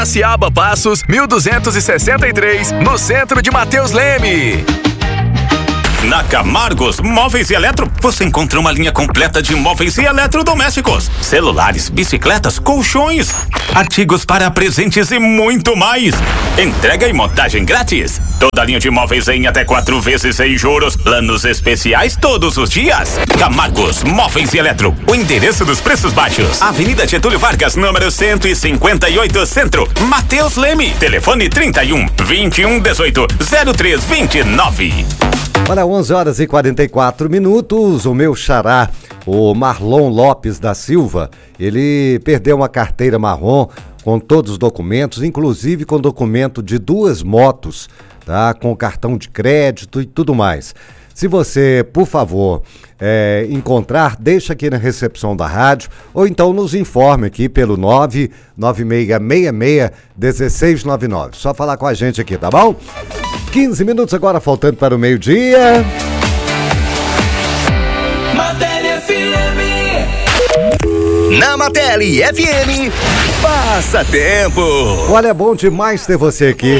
Ciaba Passos, 1263, no centro de Matheus Leme. Na Camargos Móveis e Eletro, você encontra uma linha completa de móveis e eletrodomésticos, celulares, bicicletas, colchões, artigos para presentes e muito mais. Entrega e montagem grátis. Toda a linha de móveis em até 4 vezes sem juros. Planos especiais todos os dias. Camargos Móveis e Eletro. O endereço dos preços baixos. Avenida Getúlio Vargas, número 158, Centro. Matheus Leme. Telefone 31 21 18 03 29. Olha, 11h44. O meu xará, o Marlon Lopes da Silva, ele perdeu uma carteira marrom com todos os documentos, inclusive com documento de 2 motos, tá? Com cartão de crédito e tudo mais. Se você, por favor, encontrar, deixa aqui na recepção da rádio ou então nos informe aqui pelo 99666-1699. Só falar com a gente aqui, tá bom? 15 minutos agora, faltando para o meio-dia. Martelli FM. Na Martelli FM, Passa Tempo. Olha, é bom demais ter você aqui.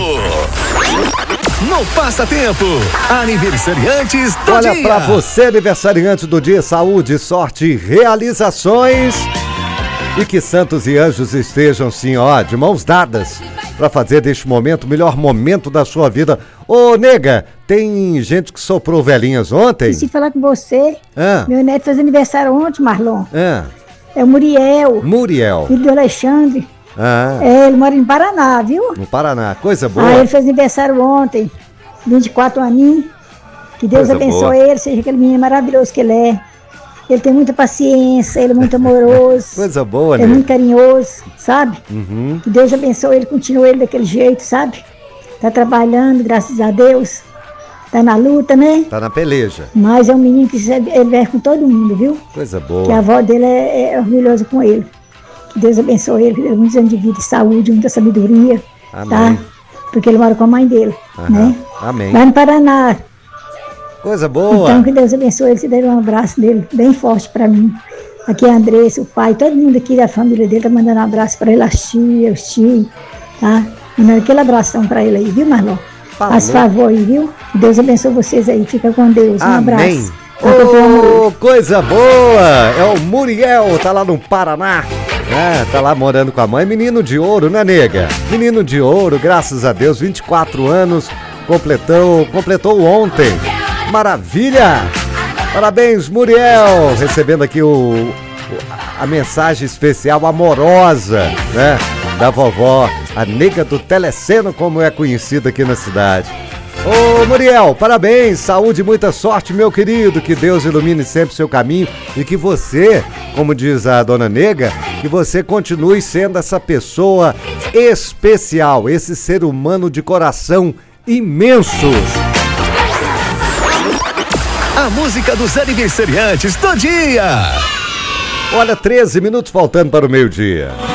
No Passa Tempo, aniversariantes do dia. Olha, pra você, aniversariante do dia, saúde, sorte e realizações. E que santos e anjos estejam, sim, ó, de mãos dadas, para fazer deste momento o melhor momento da sua vida. Ô, nega, tem gente que soprou velhinhas ontem? Preciso falar com você. Meu neto fez aniversário ontem, Marlon. É o Muriel. Muriel. Filho do Alexandre. Ele mora em Paraná, viu? No Paraná, coisa boa. Ele fez aniversário ontem, 24 aninhos. Que Deus Coisa abençoe boa. ele, seja aquele menino maravilhoso que ele é. Ele tem muita paciência, ele é muito amoroso. Coisa boa, né? É muito carinhoso, sabe? Uhum. Que Deus abençoe ele, continue ele daquele jeito, sabe? Tá trabalhando, graças a Deus. Tá na luta, né? Tá na peleja. Mas é um menino que ele vai com todo mundo, viu? Coisa boa. Que a avó dele é orgulhosa com ele. Que Deus abençoe ele, que dê muitos anos de vida e saúde, muita sabedoria. Amém. Tá? Porque ele mora com a mãe dele, né? Amém. Lá no Paraná. Coisa boa. Então que Deus abençoe ele, se der um abraço dele bem forte pra mim. Aqui é a Andressa, o pai, todo mundo aqui da família dele tá mandando um abraço pra ele, as tias, os tios, tá? Mandando aquele abração pra ele aí, viu, Marlon? Faz favor aí, viu? Deus abençoe vocês aí, fica com Deus, um abraço. Ô, coisa boa! É o Muriel, tá lá no Paraná. Tá lá morando com a mãe, menino de ouro, né, nega? Menino de ouro, graças a Deus, 24 anos, completou ontem. Maravilha! Parabéns, Muriel! Recebendo aqui a mensagem especial amorosa, né? Da vovó, a nega do Teleceno, como é conhecida aqui na cidade. Ô, Muriel, parabéns, saúde e muita sorte, meu querido, que Deus ilumine sempre seu caminho e que você, como diz a dona Nega, que você continue sendo essa pessoa especial, esse ser humano de coração imenso. A música dos aniversariantes do dia. Olha, 13 minutos faltando para o meio-dia.